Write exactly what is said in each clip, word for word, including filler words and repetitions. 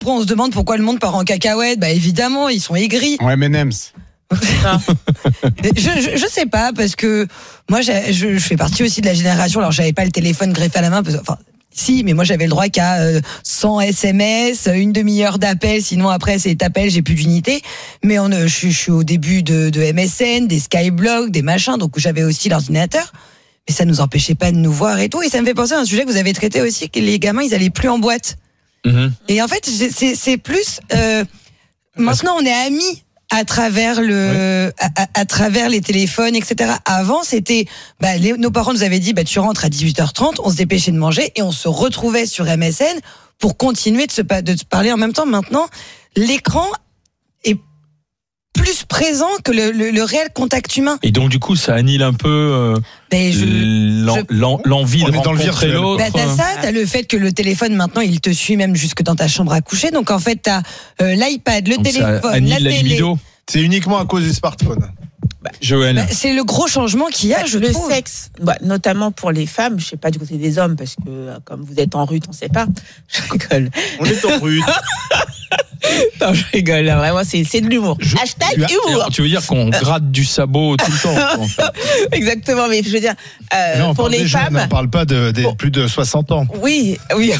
Après, on se demande pourquoi le monde part en cacahuète. Bah évidemment, ils sont aigris. Ouais, M and M's. je, je je sais pas parce que moi je, je fais partie aussi de la génération. Alors j'avais pas le téléphone greffé à la main. Parce, enfin si, mais moi j'avais le droit qu'à euh, cent S M S, une demi-heure d'appel. Sinon après c'est t'appelles, j'ai plus d'unité. Mais on, je, je suis au début de, de M S N, des Skyblog, des machins. Donc j'avais aussi l'ordinateur. Mais ça nous empêchait pas de nous voir et tout. Et ça me fait penser à un sujet que vous avez traité aussi, que les gamins ils allaient plus en boîte. Mmh. Et en fait c'est c'est plus euh, maintenant on est amis à travers le, ouais. à, à, à travers les téléphones, et cetera. Avant, c'était, bah, les, nos parents nous avaient dit, bah, tu rentres à dix-huit heures trente, on se dépêchait de manger et on se retrouvait sur M S N pour continuer de se, de se parler en même temps. Maintenant, l'écran est plus présent que le, le, le réel contact humain. Et donc, du coup, ça annule un peu euh, ben je, l'en, je, l'en, l'envie de rencontrer l'autre. Ben t'as ça, t'as le fait que le téléphone, maintenant, il te suit même jusque dans ta chambre à coucher. Donc, en fait, t'as euh, l'iPad, le donc téléphone, ça annule la, la télé. libido. C'est uniquement à cause du smartphone. Bah, Joël. Bah, c'est le gros changement qu'il y a, je le trouve. Le sexe, bah, notamment pour les femmes, je sais pas du côté des hommes, parce que comme vous êtes en rut, on sait pas. Je rigole. On est en rut. Non, je rigole, là, vraiment, c'est, c'est de l'humour. Je, Hashtag tu, humour. Tu veux dire qu'on gratte du sabot tout le temps en fait. Exactement, mais je veux dire, euh, non, pour les femmes. Jeunes, on parle pas de, de bon. plus de soixante ans. Oui, oui.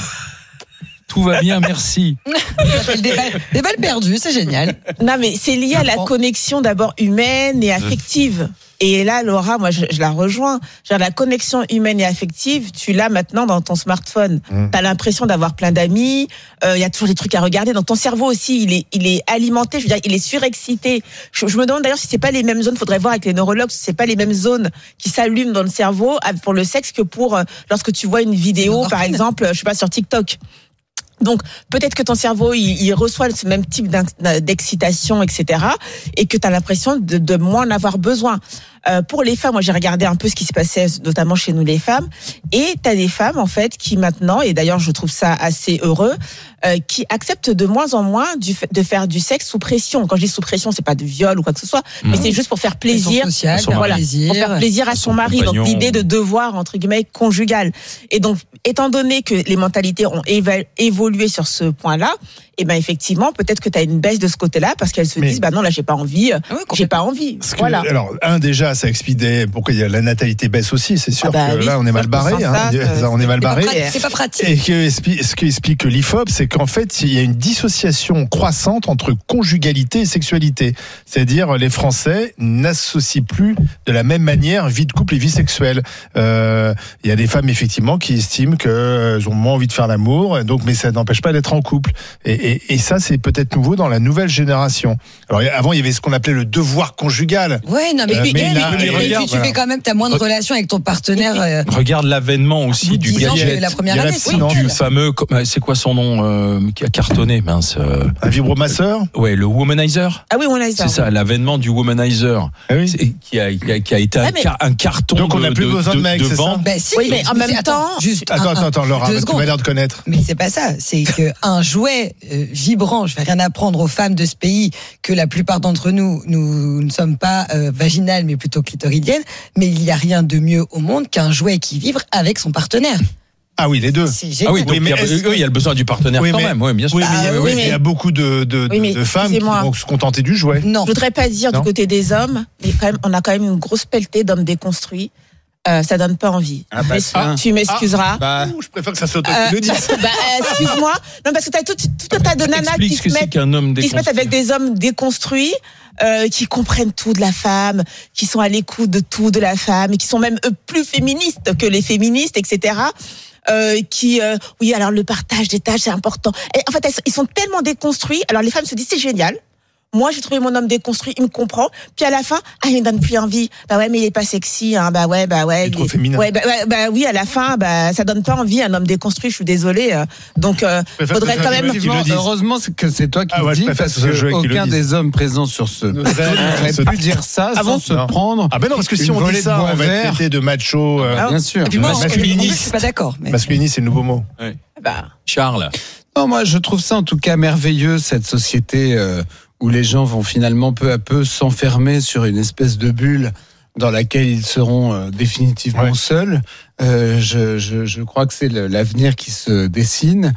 Tout va bien, merci. Des balles, des balles perdues, c'est génial. Non, mais c'est lié à la connexion d'abord humaine et affective. Et là, Laura, moi, je, je la rejoins. Genre, la connexion humaine et affective, tu l'as maintenant dans ton smartphone. Mmh. T'as l'impression d'avoir plein d'amis. Il euh, y a toujours des trucs à regarder. Dans ton cerveau aussi, il est, il est alimenté. Je veux dire, il est surexcité. Je, je me demande d'ailleurs si c'est pas les mêmes zones. Faudrait voir avec les neurologues si c'est pas les mêmes zones qui s'allument dans le cerveau pour le sexe que pour euh, lorsque tu vois une vidéo, par exemple, je sais pas, sur TikTok. Donc, peut-être que ton cerveau, il, il reçoit ce même type d'excitation, et cetera, et que tu as l'impression de, de moins en avoir besoin. Euh, pour les femmes, moi, j'ai regardé un peu ce qui se passait, notamment chez nous, les femmes, et tu as des femmes, en fait, qui maintenant, et d'ailleurs, je trouve ça assez heureux, euh, qui acceptent de moins en moins du, de faire du sexe sous pression. Quand je dis sous pression, c'est pas de viol ou quoi que ce soit, mmh. mais c'est juste pour faire plaisir, sociale, voilà, plaisir, pour faire plaisir à, à son, son mari. Compagnon. Donc, l'idée de devoir, entre guillemets, conjugal. Et donc, étant donné que les mentalités ont éva- évolué sur ce point-là, et ben effectivement, peut-être que tu as une baisse de ce côté-là parce qu'elles se mais disent bah non là j'ai pas envie, ah oui, j'ai pas envie. Que, voilà. Alors un déjà ça explique des, pourquoi il y a la natalité baisse aussi, c'est sûr ah bah, que oui, là on est mal barré, hein, ça, on est mal barré. C'est pas pratique. Et que, ce qui explique l'I F O P, c'est qu'en fait il y a une dissociation croissante entre conjugalité et sexualité. C'est-à-dire les Français n'associent plus de la même manière vie de couple et vie sexuelle. Euh, il y a des femmes effectivement qui estiment qu'elles ont moins envie de faire l'amour, donc mais ça n'empêche pas d'être en couple. Et, et Et, et ça, c'est peut-être nouveau dans la nouvelle génération. Alors, avant, il y avait ce qu'on appelait le devoir conjugal. Ouais, non, mais, euh, mais, mais, là, mais, mais regarde, tu, tu voilà. fais quand même, t'as moins de relations avec ton partenaire. Euh, regarde l'avènement aussi du gadget. La première année, oui, du fameux, c'est quoi son nom, euh, qui a cartonné, mince. Euh, un vibromasseur. Ouais, le womanizer. Ah oui, womanizer. C'est ça, l'avènement du womanizer. Ah oui. Qui a, qui a, qui a été ah, un, car, un carton. Donc, on n'a plus de, besoin de, de mecs, de c'est vente. ça bah, si, oui, mais en même attends, temps. Juste attends, un, attends, attends, Laura, tu vas l'air de connaître. Mais c'est pas ça. C'est qu'un jouet euh, vibrant, je vais rien apprendre aux femmes de ce pays que la plupart d'entre nous, nous ne sommes pas euh, vaginales, mais plutôt clitoridiennes. Mais il n'y a rien de mieux au monde qu'un jouet qui vibre avec son partenaire. Ah oui, les deux. Ah oui, donc oui, mais il, y a, oui, il y a le besoin du partenaire oui, quand mais, même, oui, bien sûr. Oui, mais, ah, oui, oui, mais il y a beaucoup de, de, oui, mais, de femmes qui vont se contenter du jouet. Non. Je voudrais pas dire non. du côté des hommes, mais quand même, on a quand même une grosse pelletée d'hommes déconstruits. Euh, ça donne pas envie. Ah bah, ah, tu m'excuseras. Ah, bah, ouh, je préfère que ça soit toi qui euh, le dise. Bah, excuse-moi. Non, parce que t'as tout, tout un tas de nanas qui se, mettent, qui se mettent avec des hommes déconstruits, euh, qui comprennent tout de la femme, qui sont à l'écoute de tout de la femme, et qui sont même eux, plus féministes que les féministes, et cetera. Euh, qui, euh, oui, alors le partage des tâches, c'est important. Et en fait, elles, ils sont tellement déconstruits. Alors les femmes se disent, c'est génial. Moi, j'ai trouvé mon homme déconstruit, il me comprend. Puis à la fin, ah, il me donne plus envie. Bah ouais, mais il est pas sexy, hein. Bah ouais, bah ouais. Il est trop féminin. Ouais, bah, bah, bah oui, à la fin, bah, ça donne pas envie, un homme déconstruit, je suis désolée. Donc, euh, faudrait quand même. Heureusement que c'est toi qui ah, ouais, le dis, parce que aucun des hommes présents sur ce n'aurait pu dire ça sans se prendre. Ah ben non, parce que si on dit ça, on va être traité de macho. Bien sûr. Masculiniste. Je suis pas d'accord. Masculiniste, c'est le nouveau mot. Charles. Non, moi, je trouve ça en tout cas merveilleux, cette société où les gens vont finalement peu à peu s'enfermer sur une espèce de bulle dans laquelle ils seront euh, définitivement ouais. seuls. Euh, je, je, je crois que c'est le, l'avenir qui se dessine.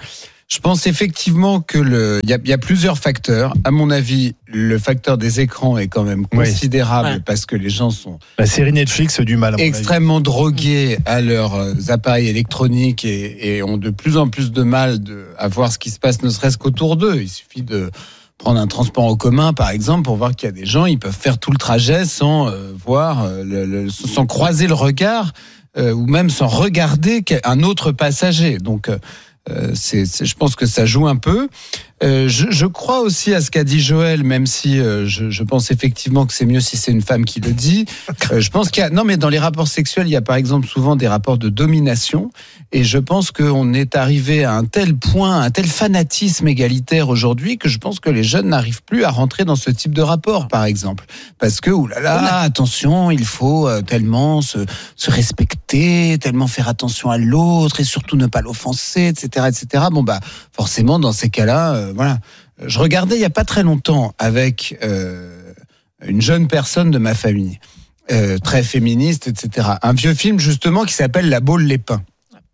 Je pense effectivement que le, il y a, il y a plusieurs facteurs. À mon avis, le facteur des écrans est quand même considérable oui. ouais. parce que les gens sont la série Netflix du mal. À mon extrêmement avis. drogués à leurs appareils électroniques et, et ont de plus en plus de mal de, à voir ce qui se passe, ne serait-ce qu'autour d'eux. Il suffit de prendre un transport en commun, par exemple, pour voir qu'il y a des gens, ils peuvent faire tout le trajet sans euh, voir, euh, le, le, sans croiser le regard euh, ou même sans regarder un autre passager. Donc euh, Euh, c'est, c'est, je pense que ça joue un peu. Euh, je, je crois aussi à ce qu'a dit Joël, même si euh, je, je pense effectivement que c'est mieux si c'est une femme qui le dit. Euh, je pense qu'il y a, non, mais dans les rapports sexuels, il y a par exemple souvent des rapports de domination, et je pense qu'on est arrivé à un tel point, un tel fanatisme égalitaire aujourd'hui que je pense que les jeunes n'arrivent plus à rentrer dans ce type de rapport, par exemple, parce que oulala, attention, il faut tellement se, se respecter, tellement faire attention à l'autre et surtout ne pas l'offenser, et cetera, et cetera. Bon bah forcément dans ces cas-là. Euh, Voilà. Je regardais il y a pas très longtemps avec euh, une jeune personne de ma famille, euh, très féministe, et cetera. Un vieux film justement qui s'appelle La Baule les Pins.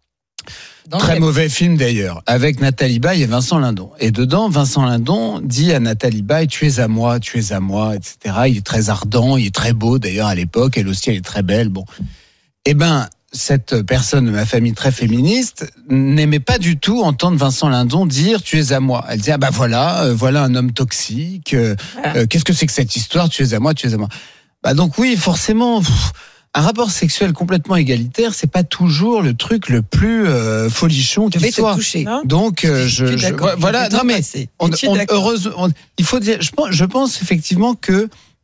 Dans très le... mauvais film d'ailleurs, avec Nathalie Baye et Vincent Lindon. Et dedans, Vincent Lindon dit à Nathalie Baye, tu es à moi, tu es à moi, et cetera. Il est très ardent, il est très beau d'ailleurs à l'époque. Elle aussi, elle est très belle. Bon, eh ben. Cette personne de ma famille très féministe n'aimait pas du tout entendre Vincent Lindon dire tu es à moi. Elle disait ah bah voilà, euh, voilà un homme toxique. Euh, euh, qu'est-ce que c'est que cette histoire tu es à moi, tu es à moi. Bah donc oui, forcément, pff, un rapport sexuel complètement égalitaire, c'est pas toujours le truc le plus euh, folichon qui soit. Toucher. Donc euh, je, je, je voilà, non mais on, on, heureuse, on, il faut dire, je pense, je pense effectivement que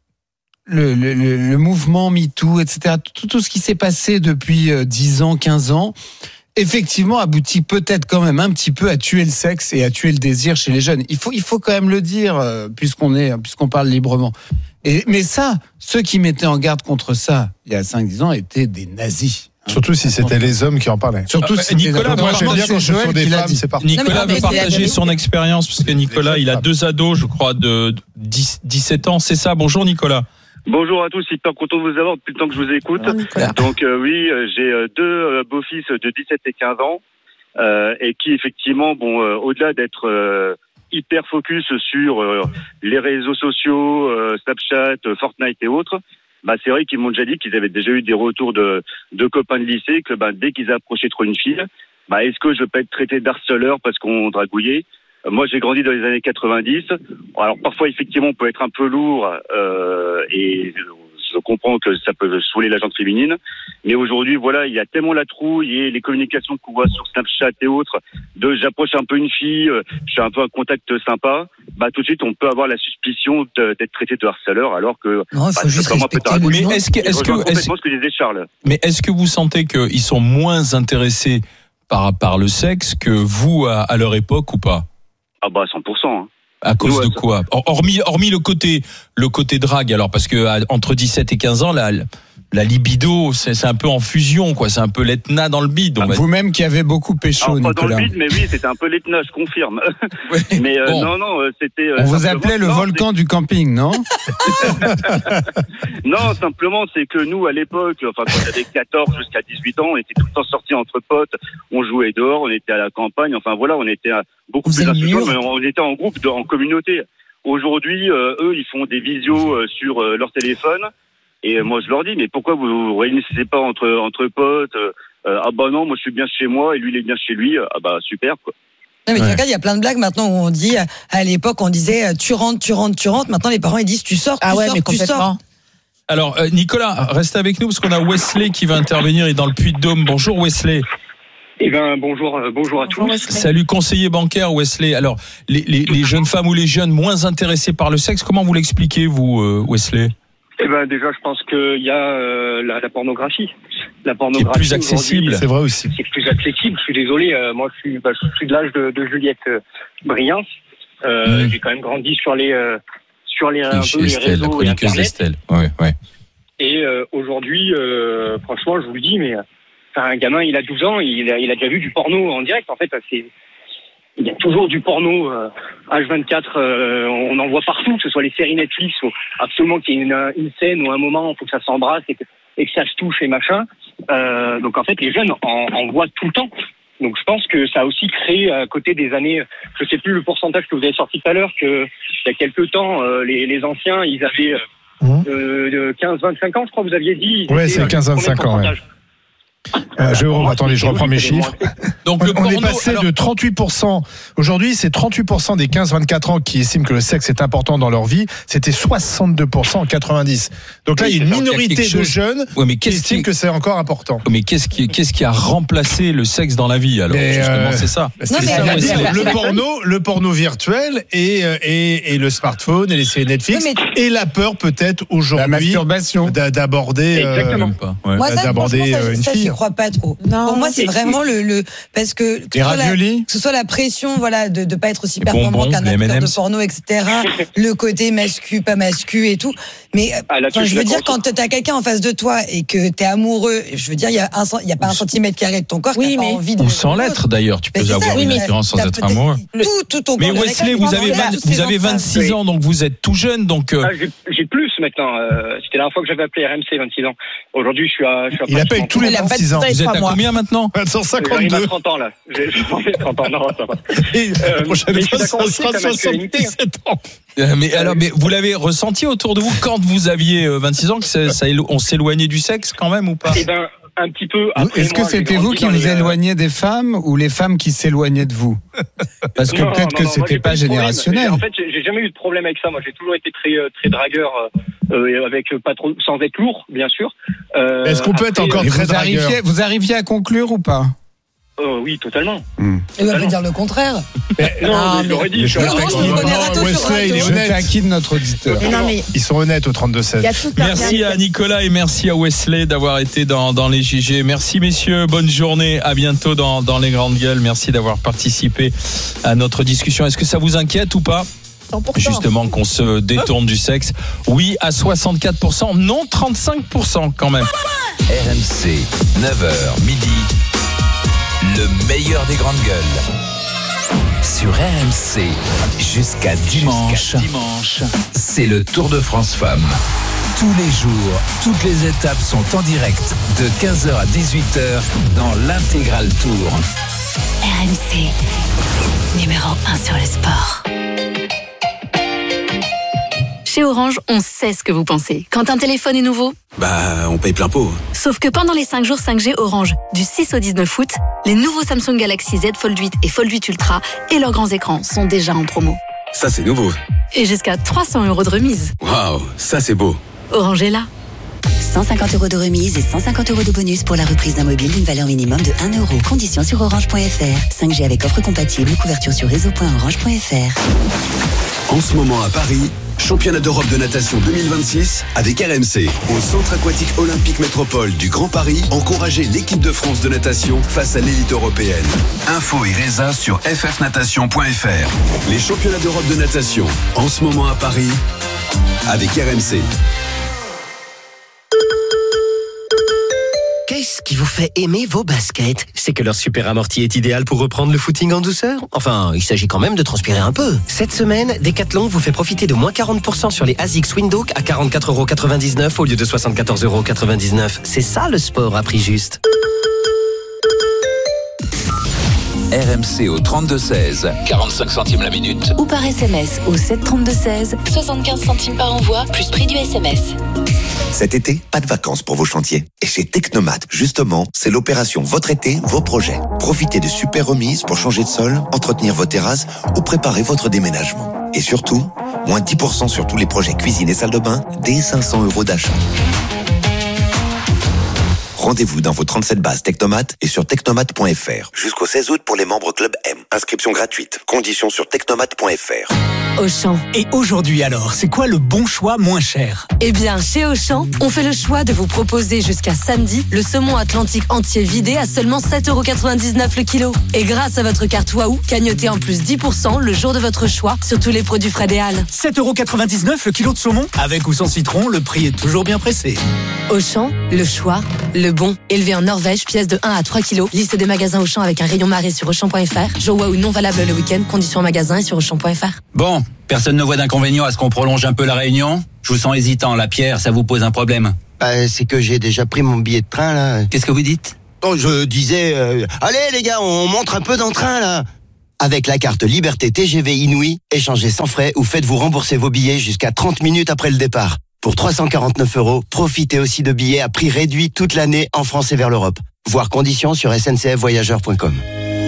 Le, le, le mouvement MeToo, et cetera, tout, tout ce qui s'est passé depuis dix ans, quinze ans, effectivement aboutit peut-être quand même un petit peu à tuer le sexe et à tuer le désir chez les jeunes. Il faut, il faut quand même le dire, puisqu'on est, puisqu'on parle librement. Et, mais ça, ceux qui mettaient en garde contre ça, il y a cinq dix ans, étaient des nazis. Surtout si c'était les hommes qui en parlaient. Surtout ah, si Nicolas, moi j'aime bien quand ce sont des femmes, c'est parti. Nicolas veut partager son expérience, parce que Nicolas, il a deux ados, je crois, de dix, dix-sept ans, c'est ça. Bonjour Nicolas. Bonjour à tous, hyper content de vous avoir depuis le temps que je vous écoute. Oh, Donc euh, oui, euh, j'ai euh, deux euh, beaux-fils de dix-sept et quinze ans euh, et qui effectivement, bon, euh, au-delà d'être euh, hyper focus sur euh, les réseaux sociaux, euh, Snapchat, Fortnite et autres, bah c'est vrai qu'ils m'ont déjà dit qu'ils avaient déjà eu des retours de, de copains de lycée que bah, dès qu'ils approchaient trop une fille, bah est-ce que je peux être traité d'harceleur parce qu'on dragouillait? Moi, j'ai grandi dans les années quatre-vingt-dix. Alors, parfois, effectivement, on peut être un peu lourd euh, et je comprends que ça peut saouler la gente féminine. Mais aujourd'hui, voilà, il y a tellement la trouille et les communications qu'on voit sur Snapchat et autres, de j'approche un peu une fille, je fais un peu un contact sympa, bah tout de suite, on peut avoir la suspicion de, d'être traité de harceleur, alors que non, bah, faut juste vraiment un peu tard. Mais est-ce que, est-ce que, est-ce... ce que disait Charles. Mais est-ce que vous sentez qu'ils sont moins intéressés par par le sexe que vous à, à leur époque ou pas? Ah bah cent pour cent. Hein. À cause ouais, de quoi? Hormis, hormis le côté, le côté drague, alors parce que à, entre dix-sept et quinze ans, la, la libido, c'est, c'est un peu en fusion, quoi. C'est un peu l'Etna dans le bide. Ah, vous-même qui avez beaucoup pécho, alors, pas Nicolas. Dans le bide, mais oui, c'était un peu l'Etna, je confirme. Oui. Mais euh, bon. non, non, c'était. On vous appelait le non, volcan c'est... du camping, non? Non, simplement, c'est que nous, à l'époque, enfin, quand on avait quatorze jusqu'à dix-huit ans, on était tout le temps sortis entre potes, on jouait dehors, on était à la campagne, enfin voilà, on était beaucoup vous plus insouciants, mais on était en groupe, de, en communauté. Aujourd'hui, euh, eux, ils font des visios euh, sur euh, leur téléphone, et euh, moi, je leur dis, mais pourquoi vous vous réunissez pas entre, entre potes euh, euh, ah bah non, moi, je suis bien chez moi, et lui, il est bien chez lui, ah bah super, quoi. Non mais ouais. Regarde, il y a plein de blagues maintenant où on dit, à l'époque, on disait, tu rentres, tu rentres, tu rentres, maintenant, les parents, ils disent, tu sors, tu ah ouais, sors, mais tu sors. Alors, euh, Nicolas, reste avec nous parce qu'on a Wesley qui va intervenir, il est dans le Puy-de-Dôme. Bonjour Wesley. Eh ben bonjour, euh, bonjour à bonjour, tous. Wesley. Salut conseiller bancaire Wesley. Alors, les, les, les jeunes femmes ou les jeunes moins intéressés par le sexe, comment vous l'expliquez vous, euh, Wesley? Eh ben déjà, je pense qu'il y a euh, la, la pornographie. La pornographie qui est plus accessible. C'est vrai aussi. C'est plus accessible. Je suis désolé. Euh, moi, je suis, bah, je suis de l'âge de, de Juliette euh, Briens. Euh, mmh. J'ai quand même grandi sur les euh, sur les, un peu, les réseaux et Internet. Ouais, ouais. Et euh, aujourd'hui, euh, franchement, je vous le dis, mais enfin, un gamin, il a douze ans, il a, il a déjà vu du porno en direct. En fait, c'est, il y a toujours du porno euh, H vingt-quatre. Euh, on en voit partout, que ce soit les séries Netflix, ou absolument qu'il y ait une, une scène ou un moment où il faut que ça s'embrasse et que, et que ça se touche et machin. Euh, donc en fait, les jeunes en, en voient tout le temps. Donc je pense que ça a aussi créé à côté des années, je sais plus le pourcentage que vous avez sorti tout à l'heure, que il y a quelques temps euh, les, les anciens ils avaient euh, euh, de quinze à vingt-cinq ans, je crois que vous aviez dit. Ouais, c'est quinze à vingt-cinq ans. Ouais. Euh, je, alors, attendez, je reprends mes chiffres. Donc on, le porno, on est passé alors... de trente-huit pour cent. Aujourd'hui, c'est trente-huit pour cent des quinze à vingt-quatre ans qui estiment que le sexe est important dans leur vie. C'était soixante-deux pour cent en quatre-vingt-dix. Donc là, oui, il y a une minorité de jeunes ouais, mais qui estiment qui... que c'est encore important. Mais qu'est-ce qui, qu'est-ce qui a remplacé le sexe dans la vie alors? Mais justement, euh... c'est ça. C'est non, ça mais ça le, le porno, le porno virtuel et, et, et le smartphone et les séries Netflix oui, mais... et la peur peut-être aujourd'hui la masturbation d'aborder, exactement. Euh, ouais. Moi, ça, d'aborder ça, une ça, fille. J'y crois pas trop. Non, pour moi, c'est vraiment le, le parce que que ce, soit la, que ce soit la pression, voilà, de de pas être aussi performant qu'un acteur de porno, et cetera. Le côté mascu, pas mascu et tout. Mais ah, là, je veux dire, quand t'as quelqu'un en face de toi et que t'es amoureux, je veux dire, il y a un, il y a pas un centimètre carré de ton corps oui, qui a mais... pas envie de. Ou sans l'être d'ailleurs, tu peux avoir ça, une oui, attirance sans être amoureux. Tout, tout ton mais Wesley, vous avez vous avez vingt-six ans, donc vous êtes tout jeune, donc. J'ai plus maintenant. C'était la dernière fois que j'avais appelé R M C, vingt-six ans. Aujourd'hui, je suis à. Il appelle tous les vingt-six ans. Vous êtes à combien maintenant? cent cinquante-deux. J'ai trente ans là. J'ai trente ans. Non, ça va. Et la prochaine fois, ça sera soixante-dix-sept ans. Mais alors, mais vous l'avez ressenti autour de vous quand vous aviez vingt-six ans que ça, ça, on s'éloignait du sexe quand même ou pas? Eh ben, un petit peu. Après, est-ce que moi, c'était vous qui vous les... éloigniez des femmes ou les femmes qui s'éloignaient de vous? Parce que non, peut-être non, que non, c'était moi, pas générationnel. En fait, j'ai jamais eu de problème avec ça. Moi, j'ai toujours été très très dragueur, euh, avec pas trop, sans être lourd, bien sûr. Euh, Est-ce qu'on peut être encore très vous dragueur arriviez, vous arriviez à conclure ou pas? Euh, oui, totalement. Mmh. Il va pas dire le contraire. Mais, non, ah, mais je l'aurais dit. Je, je, je, je, Wesley, il est honnête. Taquine notre auditeur. Non, mais... Ils sont honnêtes au trente-deux seize. Merci à Nicolas et merci à Wesley d'avoir été dans, dans les J G. Merci messieurs, bonne journée. À bientôt dans, dans les grandes gueules. Merci d'avoir participé à notre discussion. Est-ce que ça vous inquiète ou pas? cent pour cent. Justement qu'on se détourne du sexe. Oui à soixante-quatre pour cent, non trente-cinq pour cent quand même. R M C, neuf heures midi. Le meilleur des grandes gueules. Sur R M C, jusqu'à dimanche, jusqu'à dimanche, c'est le Tour de France Femmes. Tous les jours, toutes les étapes sont en direct de quinze heures à dix-huit heures dans l'intégral Tour. R M C, numéro un sur le sport. Chez Orange, on sait ce que vous pensez. Quand un téléphone est nouveau, bah, on paye plein pot. Sauf que pendant les cinq jours cinq G Orange, du six au dix-neuf août, les nouveaux Samsung Galaxy Z Fold huit et Fold huit Ultra et leurs grands écrans sont déjà en promo. Ça, c'est nouveau. Et jusqu'à trois cents euros de remise. Waouh, ça, c'est beau. Orange est là. cent cinquante euros de remise et cent cinquante euros de bonus pour la reprise d'un mobile d'une valeur minimum de un euro. Conditions sur orange point f r. cinq G avec offre compatible, couverture sur réseau point orange point f r. En ce moment à Paris, championnat d'Europe de natation deux mille vingt-six avec R M C. Au Centre aquatique olympique métropole du Grand Paris, encouragez l'équipe de France de natation face à l'élite européenne. Info et résa sur f f natation point f r. Les championnats d'Europe de natation, en ce moment à Paris, avec R M C. Qu'est-ce qui vous fait aimer vos baskets? C'est que leur super amorti est idéal pour reprendre le footing en douceur? Enfin, il s'agit quand même de transpirer un peu. Cette semaine, Decathlon vous fait profiter de moins quarante pour cent sur les ASICS Windhoek à quarante-quatre euros quatre-vingt-dix-neuf au lieu de soixante-quatorze euros quatre-vingt-dix-neuf. C'est ça le sport à prix juste. R M C au trente-deux seize, quarante-cinq centimes la minute. Ou par S M S au sept trente-deux seize, soixante-quinze centimes par envoi, plus prix du S M S. Cet été, pas de vacances pour vos chantiers. Et chez Technomat, justement, c'est l'opération Votre été, vos projets. Profitez de super remises pour changer de sol, entretenir vos terrasses ou préparer votre déménagement. Et surtout, moins dix pour cent sur tous les projets cuisine et salle de bain, dès cinq cents euros d'achat. Rendez-vous dans vos trente-sept bases Technomat et sur technomat point f r. Jusqu'au seize août pour les membres Club M. Inscription gratuite. Conditions sur technomat point f r. Auchan. Et aujourd'hui alors, c'est quoi le bon choix moins cher? Eh bien, chez Auchan, on fait le choix de vous proposer jusqu'à samedi le saumon atlantique entier vidé à seulement sept euros quatre-vingt-dix-neuf le kilo. Et grâce à votre carte Waouh, cagnotez en plus dix pour cent le jour de votre choix sur tous les produits Fred et Halles. sept euros quatre-vingt-dix-neuf le kilo de saumon? Avec ou sans citron, le prix est toujours bien pressé. Auchan, le choix, le bon. Élevé en Norvège, pièce de un à trois kilos. Liste des magasins Auchan avec un rayon marée sur Auchan point f r. Jour Waouh non valable le week-end. Conditions en magasin et sur Auchan point f r. Bon, personne ne voit d'inconvénient à ce qu'on prolonge un peu la réunion? Je vous sens hésitant, la Pierre, ça vous pose un problème? Bah, c'est que j'ai déjà pris mon billet de train, là. Qu'est-ce que vous dites? Oh, je disais, euh, allez les gars, on montre un peu d'entrain là. Avec la carte Liberté T G V Inouï, échangez sans frais ou faites-vous rembourser vos billets jusqu'à trente minutes après le départ. Pour trois cent quarante-neuf euros, profitez aussi de billets à prix réduit toute l'année en France et vers l'Europe. Voir conditions sur s n c f voyageurs point com.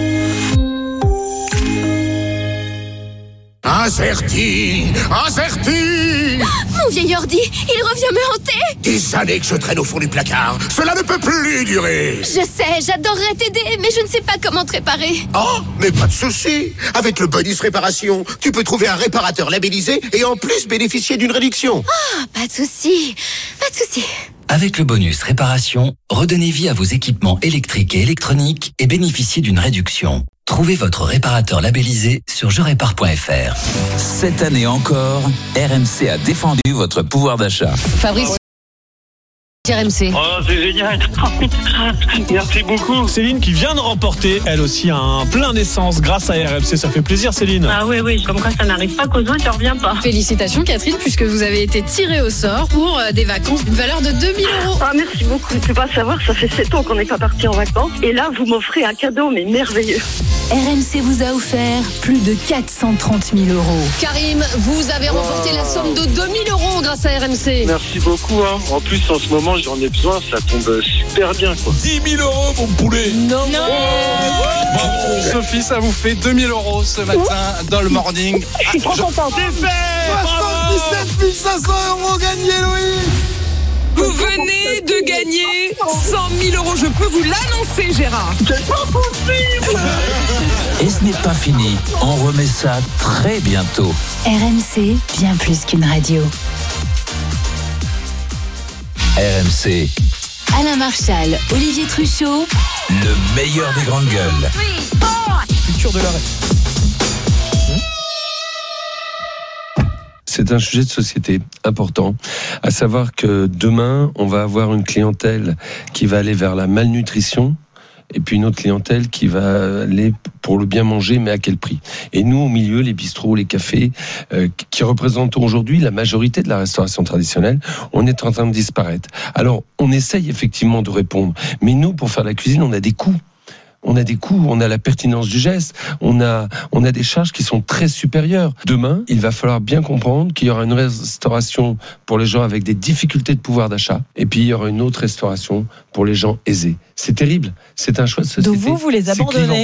Incerti, incerti. Mon vieil ordi, il revient me hanter. Des années que je traîne au fond du placard. Cela ne peut plus durer. Je sais, j'adorerais t'aider, mais je ne sais pas comment te réparer. Oh, mais pas de souci. Avec le bonus réparation, tu peux trouver un réparateur labellisé et en plus bénéficier d'une réduction. Ah, oh, pas de souci, pas de souci. Avec le bonus réparation, redonnez vie à vos équipements électriques et électroniques et bénéficiez d'une réduction. Trouvez votre réparateur labellisé sur je répare point f r. Cette année encore, R M C a défendu votre pouvoir d'achat. Fabrice R M C. Oh, c'est génial. Merci beaucoup. Céline qui vient de remporter, elle aussi, un plein d'essence grâce à R M C. Ça fait plaisir, Céline. Ah oui, oui, comme quoi ça n'arrive pas qu'aux autres, ça revient pas. Félicitations, Catherine, puisque vous avez été tirée au sort pour des vacances d'une valeur de deux mille euros. Ah, merci beaucoup. Je ne peux pas savoir, ça fait sept ans qu'on n'est pas parti en vacances. Et là, vous m'offrez un cadeau, mais merveilleux. R M C vous a offert plus de quatre cent trente mille euros. Karim, vous avez remporté wow. la somme de deux mille euros grâce à R M C. Merci beaucoup. Hein. En plus, en ce moment, j'en ai besoin, ça tombe super bien. Quoi. dix mille euros, mon poulet. Non. non. Oh. Bravo. Sophie, ça vous fait deux mille euros ce matin dans le morning. Je suis trop contente. C'est fait. soixante-dix-sept mille cinq cents euros gagnés, Louis. Vous venez de gagner cent mille euros. Je peux vous l'annoncer, Gérard. C'est pas possible. Et ce n'est pas fini. On remet ça très bientôt. R M C, bien plus qu'une radio. R M C. Alain Marchal, Olivier Truchot. Le meilleur des grandes gueules. Culture de l'arrêt. C'est un sujet de société important, à savoir que demain, on va avoir une clientèle qui va aller vers la malnutrition et puis une autre clientèle qui va aller pour le bien manger, mais à quel prix ? Et nous, au milieu, les bistrots, les cafés, euh, qui représentent aujourd'hui la majorité de la restauration traditionnelle, on est en train de disparaître. Alors, on essaye effectivement de répondre, mais nous, pour faire la cuisine, on a des coûts. On a des coûts, on a la pertinence du geste, on a, on a des charges qui sont très supérieures. Demain, il va falloir bien comprendre qu'il y aura une restauration pour les gens avec des difficultés de pouvoir d'achat, et puis il y aura une autre restauration pour les gens aisés. C'est terrible, c'est un choix de société. Donc vous, vous les abandonnez.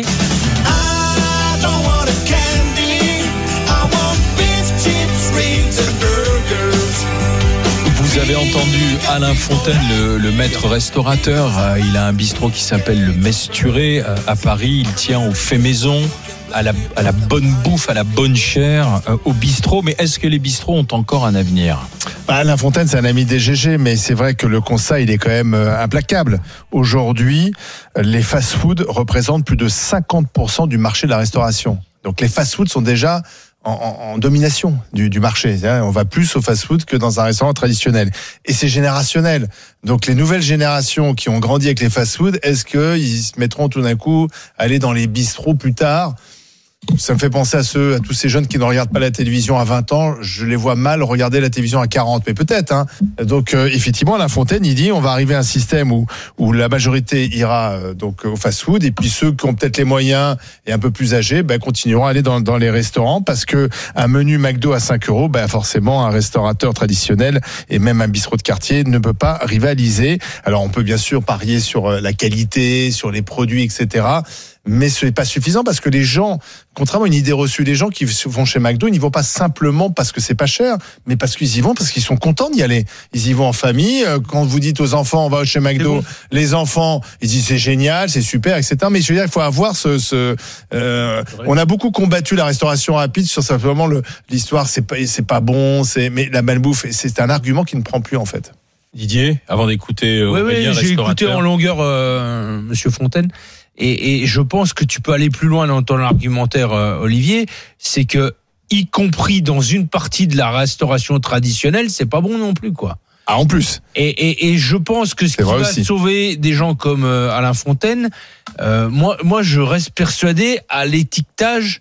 Vous avez entendu Alain Fontaine, le, le maître restaurateur. Il a un bistrot qui s'appelle le Mesturé à Paris. Il tient au fait maison, à la, à la bonne bouffe, à la bonne chair, au bistrot. Mais est-ce que les bistrots ont encore un avenir ? Bah, Alain Fontaine, c'est un ami des G G, mais c'est vrai que le constat, il est quand même implacable. Aujourd'hui, les fast-foods représentent plus de cinquante pour cent du marché de la restauration. Donc les fast-foods sont déjà En, en, en domination du, du marché. On va plus au fast-food que dans un restaurant traditionnel. Et c'est générationnel. Donc les nouvelles générations qui ont grandi avec les fast-food, est-ce qu'ils se mettront tout d'un coup à aller dans les bistrots plus tard ? Ça me fait penser à ceux, à tous ces jeunes qui ne regardent pas la télévision à vingt ans. Je les vois mal regarder la télévision à quarante, mais peut-être. Hein. Donc euh, effectivement, Alain Fontaine, il dit, on va arriver à un système où où la majorité ira euh, donc au fast-food, et puis ceux qui ont peut-être les moyens et un peu plus âgés, ben continueront à aller dans dans les restaurants, parce que un menu McDo à cinq euros, ben forcément un restaurateur traditionnel et même un bistrot de quartier ne peut pas rivaliser. Alors on peut bien sûr parier sur la qualité, sur les produits, et cetera. Mais ce n'est pas suffisant, parce que les gens, contrairement à une idée reçue, les gens qui vont chez McDo, ils n'y vont pas simplement parce que c'est pas cher, mais parce qu'ils y vont, parce qu'ils sont contents d'y aller. Ils y vont en famille. Quand vous dites aux enfants, on va chez McDo, bon. Les enfants, ils disent c'est génial, c'est super, et cetera. Mais je veux dire, il faut avoir ce, ce euh, on a beaucoup combattu la restauration rapide sur simplement le, l'histoire, c'est pas, c'est pas bon, c'est, mais la malbouffe, c'est un argument qui ne prend plus, en fait. Didier, avant d'écouter euh, oui, Aurélien, oui, j'ai écouté en longueur euh, Monsieur Fontaine. Et, et je pense que tu peux aller plus loin dans ton argumentaire, euh, Olivier. C'est que, y compris dans une partie de la restauration traditionnelle, c'est pas bon non plus, quoi. Ah, en plus. Et, et, et je pense que ce c'est qui va aussi. sauver des gens comme euh, Alain Fontaine, euh, moi, moi, je reste persuadé à l'étiquetage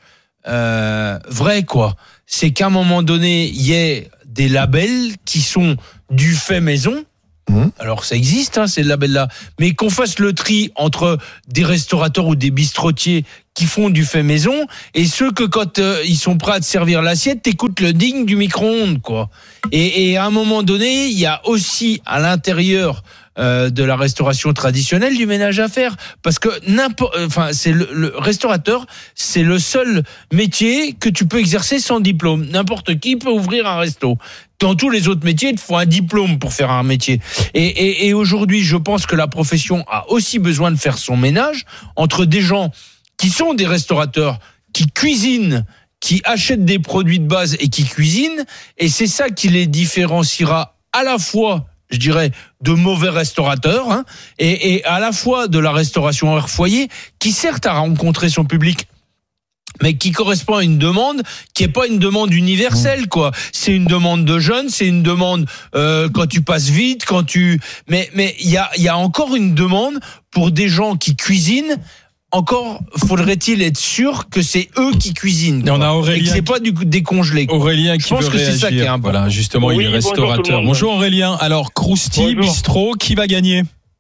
euh, vrai, quoi. C'est qu'à un moment donné, il y ait des labels qui sont du fait maison. Mmh. Alors ça existe, hein, ces labels-là. Mais qu'on fasse le tri entre des restaurateurs ou des bistrotiers qui font du fait maison et ceux que quand euh, ils sont prêts à te servir l'assiette, t'écoutes le ding du micro-ondes, quoi. Et, et à un moment donné, il y a aussi à l'intérieur euh, de la restauration traditionnelle du ménage à faire, parce que n'importe, enfin c'est le, le restaurateur, c'est le seul métier que tu peux exercer sans diplôme. N'importe qui peut ouvrir un resto. Dans tous les autres métiers, il te faut un diplôme pour faire un métier. Et, et, et aujourd'hui, je pense que la profession a aussi besoin de faire son ménage entre des gens qui sont des restaurateurs, qui cuisinent, qui achètent des produits de base et qui cuisinent. Et c'est ça qui les différenciera à la fois, je dirais, de mauvais restaurateurs, hein, et, et à la fois de la restauration hors foyer, qui certes a rencontré son public, mais qui correspond à une demande qui est pas une demande universelle, quoi. C'est une demande de jeunes, c'est une demande euh, quand tu passes vite, quand tu. Mais mais il y a il y a encore une demande pour des gens qui cuisinent. Encore faudrait-il être sûr que c'est eux qui cuisinent. Et on a Aurélien. Et que c'est pas du coup décongelé. Quoi. Aurélien qui Je pense veut que c'est ça qui est important. Voilà, justement, oui, il est restaurateur. Bonjour, bonjour Aurélien. Alors, Crousti, Bistrot, qui va gagner?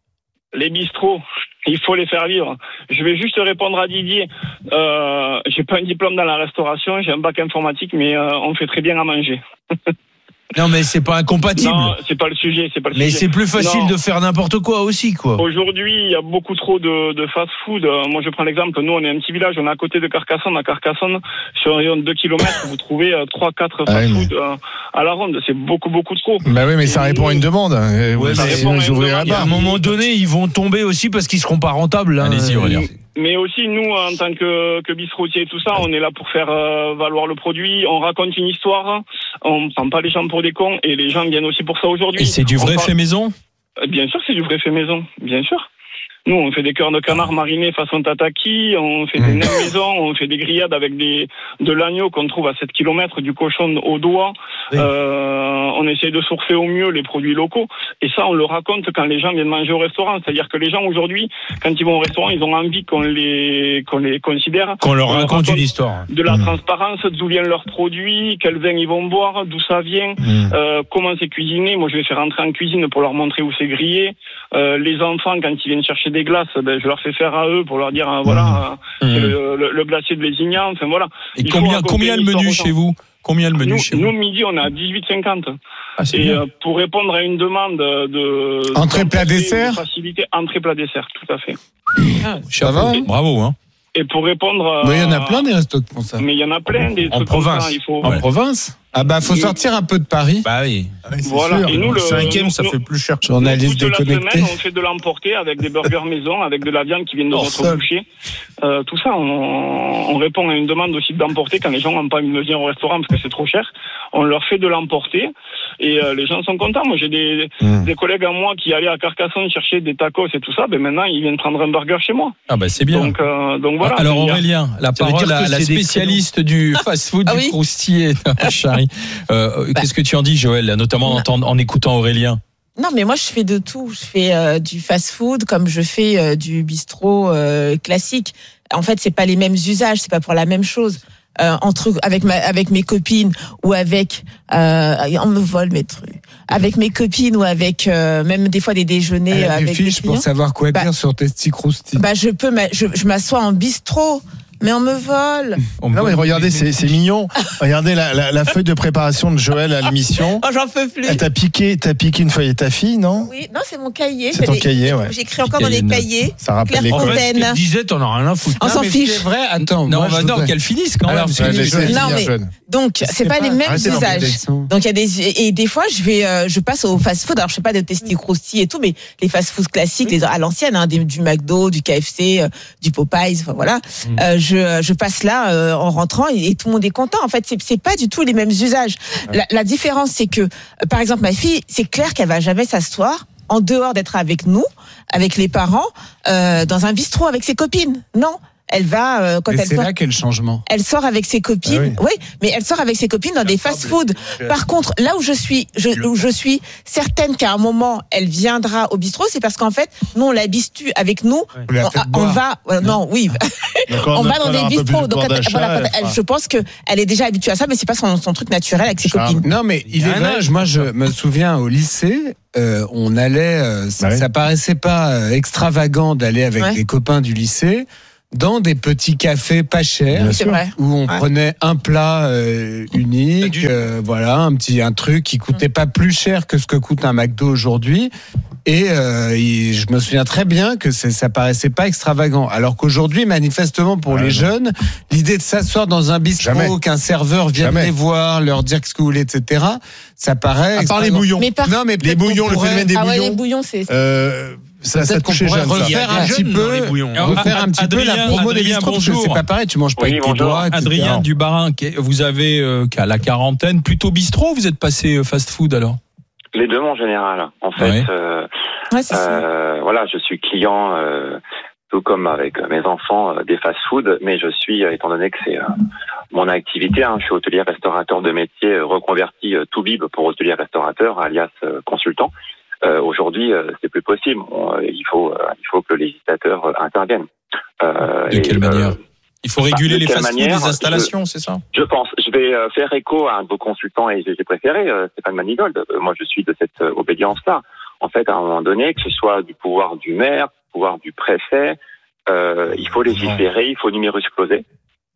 Les bistrots, il faut les faire vivre. Je vais juste répondre à Didier. Euh, j'ai pas un diplôme dans la restauration, j'ai un bac informatique, mais euh, on fait très bien à manger. Non, mais c'est pas incompatible. Non, c'est pas le sujet, c'est pas le mais sujet. c'est plus facile non. de faire n'importe quoi aussi, quoi. Aujourd'hui, il y a beaucoup trop de, de fast-food. Moi, je prends l'exemple. Nous, on est un petit village. On est à côté de Carcassonne. À Carcassonne, sur un rayon de deux kilomètres, vous trouvez trois, quatre fast-food ah oui, mais... à la ronde. C'est beaucoup, beaucoup trop. Bah oui, mais Et ça répond nous... à une demande. Ouais, ouais, mais sinon, ils ouvriraient là-bas. À un moment donné, ils vont tomber aussi parce qu'ils seront pas rentables. Hein. Allez-y, Aurélien. Mais aussi, nous, en tant que, que bistrotier et tout ça, on est là pour faire euh, valoir le produit. On raconte une histoire. On ne prend pas les gens pour des cons. Et les gens viennent aussi pour ça aujourd'hui. Et c'est du vrai parle... fait maison? Bien sûr, c'est du vrai fait maison. Bien sûr. Nous, on fait des cœurs de canard marinés façon tataki, on fait des nems maison, on fait des grillades avec des, de l'agneau qu'on trouve à sept kilomètres, du cochon au doigt. Oui. Euh, on essaye de sourcer au mieux les produits locaux. Et ça, on le raconte quand les gens viennent manger au restaurant. C'est-à-dire que les gens, aujourd'hui, quand ils vont au restaurant, ils ont envie qu'on les, qu'on les considère. Qu'on leur raconte, raconte une histoire. De la mmh. transparence, d'où viennent leurs produits, quel vin ils vont boire, d'où ça vient, mmh. euh, comment c'est cuisiné. Moi, je vais faire rentrer en cuisine pour leur montrer où c'est grillé. Euh, les enfants, quand ils viennent chercher des glaces, ben, je leur fais faire à eux pour leur dire, hein, voilà, mmh. c'est le, le, le glacier de Lézignan, enfin voilà. Et il combien, combien le menu chez vous? Combien le menu nous, chez vous? Nous, midi, on est à dix-huit cinquante. Ah, et euh, pour répondre à une demande de... Entrée, plat, dessert? De facilité, entrée, plat, dessert, tout à fait. Ah, ça va, hein? Bravo, hein. Et pour répondre... Mais il y en a plein des restos qui font ça. Mais il y en a plein des en trucs province. comme ça. Il faut... En ouais. province? Ah bah faut sortir un peu de Paris. Bah oui. Ah, voilà. Sûr. Et nous, le cinquième, ça nous, fait plus cher. Journaliste toute déconnecté. La semaine, on fait de l'emporter avec des burgers maison, avec de la viande qui vient de oh, notre seul. boucher. Euh, tout ça, on, on répond à une demande aussi d'emporter quand les gens n'ont pas envie de venir au restaurant parce que c'est trop cher. On leur fait de l'emporter et euh, les gens sont contents. Moi, j'ai des, mmh. des collègues à moi qui allaient à Carcassonne chercher des tacos et tout ça. Ben maintenant, ils viennent prendre un burger chez moi. Ah ben c'est bien. Donc, euh, donc voilà. Alors Aurélien, la ça parole à la spécialiste du fast-food, ah du oui croustier, Chari. Euh, bah. Qu'est-ce que tu en dis, Joël, notamment en, en écoutant Aurélien? Non, mais moi, je fais de tout. Je fais euh, du fast-food comme je fais euh, du bistrot euh, classique. En fait, c'est pas les mêmes usages, c'est pas pour la même chose. Euh, entre avec ma avec mes copines ou avec euh, on me vole mes trucs avec mes copines ou avec euh, même des fois des déjeuners Elle a avec du fiche des pour savoir quoi bah, dire sur Testi Crousti. Bah je peux je, je m'assois en bistrot. Mais on me vole. On non, mais regardez, c'est, c'est mignon. Regardez la, la, la feuille de préparation de Joël à l'émission. Oh, j'en peux plus. Elle t'a piqué, t'as piqué une feuille à ta fille, non? Oui, non, c'est mon cahier. C'est ton des, cahier, ouais. J'écris encore dans les cahiers. Ça rappelle les En fait, ce qu'elle disait, t'en as rien à foutre. On s'en fiche. C'est vrai, attends. Non, moi, bah, non, qu'elle finisse quand Alors, même. ouais, Les jeunes, non, mais, jeune. donc, c'est, c'est pas, pas les mêmes usages. Donc, il y a des, et des fois, je vais, euh, je passe au fast-food. Alors, je sais pas de Testi Crousti et tout, mais les fast-food classiques, les, à l'ancienne, hein, du McDo, du K F C, euh, du Popeyes, enfin, voilà. Mm. Euh, je, je passe là, euh, en rentrant et, et tout le monde est content. En fait, c'est, c'est pas du tout les mêmes usages. La, la différence, c'est que, euh, par exemple, ma fille, c'est clair qu'elle va jamais s'asseoir en dehors d'être avec nous, avec les parents, euh, dans un bistrot avec ses copines. Non. elle va euh, quand mais elle c'est sort, là qu'est le changement. elle sort avec ses copines. Ah oui. oui, mais elle sort avec ses copines dans des fast-food. Par contre, là où je suis, je, où je suis certaine qu'à un moment elle viendra au bistrot, c'est parce qu'en fait, nous on l'habitue avec nous. Vous la On, faites on boire. va, euh, non, oui, D'accord, on va on dans a des un peu plus bistrots. de Donc pouvoir elle- voilà, d'achat, elle- elle je pense que elle est déjà habituée à ça, mais c'est pas son, son truc naturel avec ses copines. Non, mais il est vrai. Moi, je me souviens au lycée, euh, on allait, euh, ça, Ouais. ça paraissait pas euh, extravagant d'aller avec Ouais. des copains du lycée dans des petits cafés pas chers, Oui, c'est vrai. où on Ouais. prenait un plat euh, unique, euh, voilà, un petit un truc qui coûtait pas plus cher que ce que coûte un McDo aujourd'hui. Et euh, il- je me souviens très bien que c'est, ça paraissait pas extravagant. Alors qu'aujourd'hui, manifestement, pour Ouais, les non. jeunes, l'idée de s'asseoir dans un bistrot, Jamais. qu'un serveur vienne Jamais. les voir, leur dire ce que vous voulez, et cetera, ça paraît. À part les extrêmement- bouillons. Mais par- Non, mais Les peut-être qu'on bouillons, le pourrait- phénomène des ah ouais, bouillons. les bouillons, c'est. Euh, ça, ça Peut-être qu'on touchait pourrait jeune, ça. refaire un Il y a petit des jeunes peu, dans les bouillons. refaire un petit peu la Adrien, promo des Adrien, bistrots, parce que bonjour. c'est pas pareil, tu manges pas Oui, avec tes bonjour. doigts. et cetera. Adrien Dubarin, vous avez euh, qu'à la quarantaine, plutôt bistrot ou vous êtes passé euh, fast-food alors? Les deux, en général. En fait, Ouais. euh, Ouais, c'est ça. euh, voilà, je suis client, euh, tout comme avec mes enfants, euh, des fast-food, mais je suis, euh, étant donné que c'est euh, mon activité, hein, je suis hôtelier-restaurateur de métier, euh, reconverti euh, tout bib pour hôtelier-restaurateur, alias euh, consultant. Euh, aujourd'hui, euh, c'est plus possible. On, euh, il faut, euh, il faut que le législateur euh, intervienne. Euh, De et, quelle euh, manière? Il faut réguler de les quelle fast-food, manière, les installations, c'est ça? Je pense. Je vais euh, faire écho à un de vos consultants et j'ai préféré, euh, Stéphane Manigold. Euh, moi, je suis de cette euh, obédience-là. En fait, à un moment donné, que ce soit du pouvoir du maire, du pouvoir du préfet, euh, il faut légiférer, il faut numerus clauser.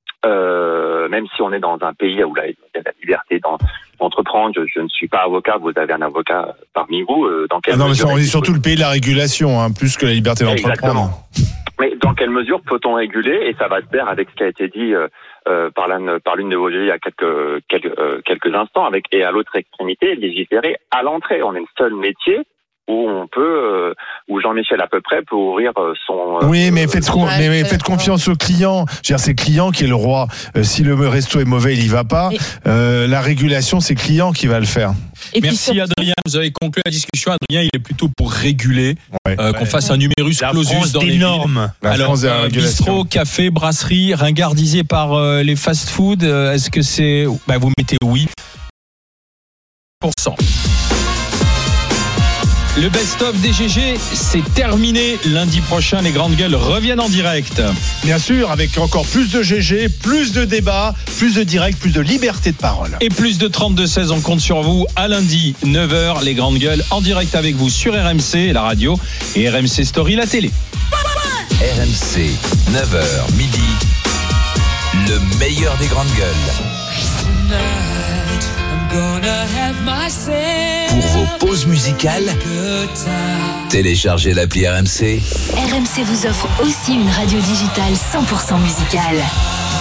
Euh, même si on est dans un pays où il y a la liberté d'en- d'entreprendre, je, je ne suis pas avocat, vous avez un avocat parmi vous. Euh, dans quelle Ah non, mais mesure ça, on est est-il surtout le pays de la régulation, hein, plus que la liberté d'entreprendre. Exactement. Mais dans quelle mesure peut-on réguler, et ça va de pair avec ce qui a été dit euh, euh, par l'une par l'une de vos G il y a quelques quelques euh, quelques instants, avec et à l'autre extrémité, légiférer à l'entrée. On est le seul métier où on peut, euh, où Jean-Michel à peu près peut ouvrir euh, son. euh, Oui, mais faites, con- Ouais, mais, mais c'est faites confiance au client. Je veux dire, c'est le client qui est le roi. Euh, si le resto est mauvais, il y va pas. Mais- Euh, la régulation, c'est le client qui va le faire. Et puis Merci surtout- Adrien, vous avez conclu la discussion. Adrien, il est plutôt pour réguler, Ouais. euh, qu'on fasse un numerus La clausus France dans les des villes. normes. La Alors, France de la euh, régulation. bistrot, café, brasserie, ringardisé par euh, les fast-food, euh, est-ce que c'est... Bah, vous mettez oui. pour cent. Le best-of des G G, c'est terminé. Lundi prochain, les grandes gueules reviennent en direct. Bien sûr, avec encore plus de G G, plus de débats, plus de direct, plus de liberté de parole. Et plus de trente-deux seize, on compte sur vous. À lundi, neuf heures, les grandes gueules en direct avec vous sur R M C, la radio, et R M C Story, la télé. R M C, neuf heures midi, le meilleur des grandes gueules. Pour vos pauses musicales, téléchargez l'appli R M C. R M C vous offre aussi une radio digitale cent pour cent musicale.